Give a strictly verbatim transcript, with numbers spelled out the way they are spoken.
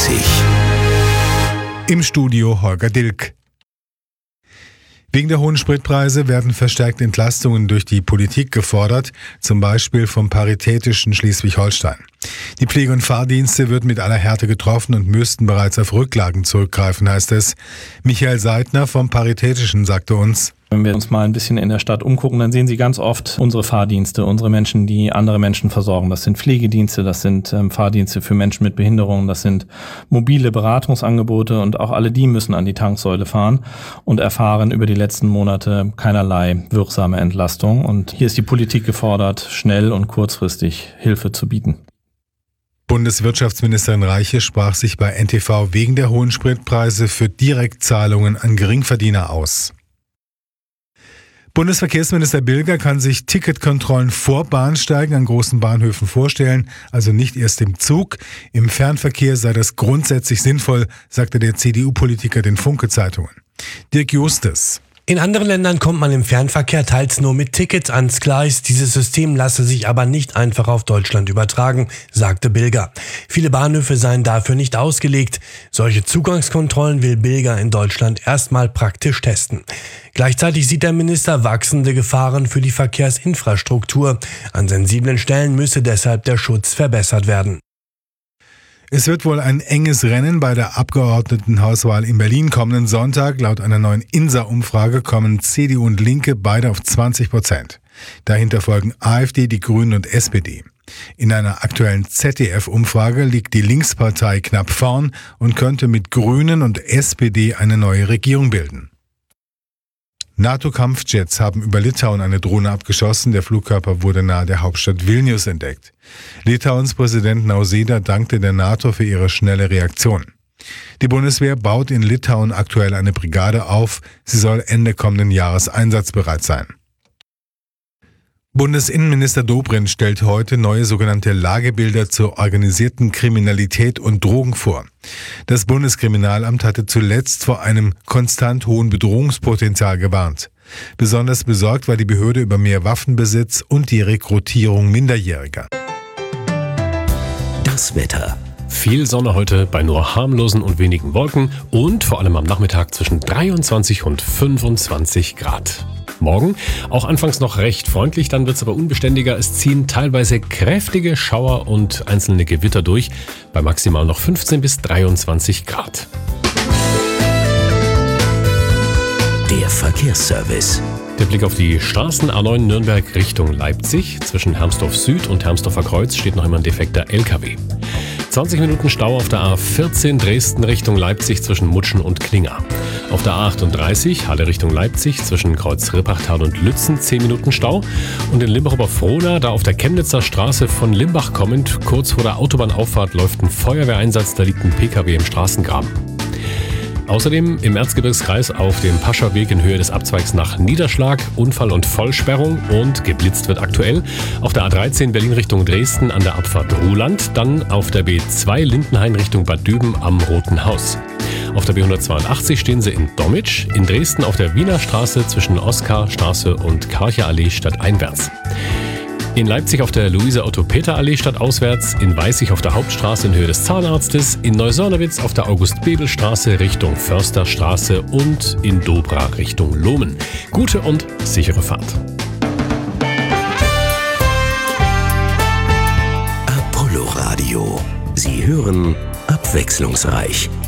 dreißig. Im Studio Holger Dilk. Wegen der hohen Spritpreise werden verstärkt Entlastungen durch die Politik gefordert, zum Beispiel vom Paritätischen Schleswig-Holstein. Die Pflege- und Fahrdienste wird mit aller Härte getroffen und müssten bereits auf Rücklagen zurückgreifen, heißt es. Michael Seidner vom Paritätischen sagte uns: Wenn wir uns mal ein bisschen in der Stadt umgucken, dann sehen Sie ganz oft unsere Fahrdienste, unsere Menschen, die andere Menschen versorgen. Das sind Pflegedienste, das sind ähm, Fahrdienste für Menschen mit Behinderungen, das sind mobile Beratungsangebote, und auch alle die müssen an die Tanksäule fahren und erfahren über die letzten Monate keinerlei wirksame Entlastung. Und hier ist die Politik gefordert, schnell und kurzfristig Hilfe zu bieten. Bundeswirtschaftsministerin Reiche sprach sich bei N T V wegen der hohen Spritpreise für Direktzahlungen an Geringverdiener aus. Bundesverkehrsminister Bilger kann sich Ticketkontrollen vor Bahnsteigen an großen Bahnhöfen vorstellen, also nicht erst im Zug. Im Fernverkehr sei das grundsätzlich sinnvoll, sagte der C D U-Politiker den Funke-Zeitungen. Dirk Justus: In anderen Ländern kommt man im Fernverkehr teils nur mit Tickets ans Gleis. Dieses System lasse sich aber nicht einfach auf Deutschland übertragen, sagte Bilger. Viele Bahnhöfe seien dafür nicht ausgelegt. Solche Zugangskontrollen will Bilger in Deutschland erstmal praktisch testen. Gleichzeitig sieht der Minister wachsende Gefahren für die Verkehrsinfrastruktur. An sensiblen Stellen müsse deshalb der Schutz verbessert werden. Es wird wohl ein enges Rennen bei der Abgeordnetenhauswahl in Berlin kommenden Sonntag. Laut einer neuen I N S A-Umfrage kommen C D U und Linke beide auf zwanzig Prozent. Dahinter folgen AfD, die Grünen und S P D. In einer aktuellen Z D F-Umfrage liegt die Linkspartei knapp vorn und könnte mit Grünen und S P D eine neue Regierung bilden. NATO-Kampfjets haben über Litauen eine Drohne abgeschossen. Der Flugkörper wurde nahe der Hauptstadt Vilnius entdeckt. Litauens Präsident Nausėda dankte der NATO für ihre schnelle Reaktion. Die Bundeswehr baut in Litauen aktuell eine Brigade auf. Sie soll Ende kommenden Jahres einsatzbereit sein. Bundesinnenminister Dobrindt stellt heute neue sogenannte Lagebilder zur organisierten Kriminalität und Drogen vor. Das Bundeskriminalamt hatte zuletzt vor einem konstant hohen Bedrohungspotenzial gewarnt. Besonders besorgt war die Behörde über mehr Waffenbesitz und die Rekrutierung Minderjähriger. Das Wetter. Viel Sonne heute bei nur harmlosen und wenigen Wolken und vor allem am Nachmittag zwischen dreiundzwanzig und fünfundzwanzig Grad. Morgen auch anfangs noch recht freundlich, dann wird es aber unbeständiger. Es ziehen teilweise kräftige Schauer und einzelne Gewitter durch, bei maximal noch fünfzehn bis dreiundzwanzig Grad. Der Verkehrsservice. Der Blick auf die Straßen: A neun Nürnberg Richtung Leipzig. Zwischen Hermsdorf Süd und Hermsdorfer Kreuz steht noch immer ein defekter L K W. zwanzig Minuten Stau auf der A vierzehn Dresden Richtung Leipzig zwischen Mutschen und Klinger. Auf der A achtunddreißig Halle Richtung Leipzig zwischen Kreuz Rippachtal und Lützen zehn Minuten Stau. Und in Limbach-Oberfrohna, da auf der Chemnitzer Straße von Limbach kommend, kurz vor der Autobahnauffahrt läuft ein Feuerwehreinsatz, da liegt ein P K W im Straßengraben. Außerdem im Erzgebirgskreis auf dem Pascherweg in Höhe des Abzweigs nach Niederschlag, Unfall und Vollsperrung, und geblitzt wird aktuell auf der A dreizehn Berlin Richtung Dresden an der Abfahrt Ruhland, dann auf der B zwei Lindenhain Richtung Bad Düben am Roten Haus. Auf der B hundertzweiundachtzig stehen sie in Dommitsch, in Dresden auf der Wiener Straße zwischen Oskarstraße und Karcher Allee stadteinwärts. In Leipzig auf der Luise-Otto-Peter-Allee stadtauswärts, in Weißig auf der Hauptstraße in Höhe des Zahnarztes, in Neusörnewitz auf der August-Bebel-Straße Richtung Försterstraße und in Dobra Richtung Lohmen. Gute und sichere Fahrt. Apollo Radio. Sie hören abwechslungsreich.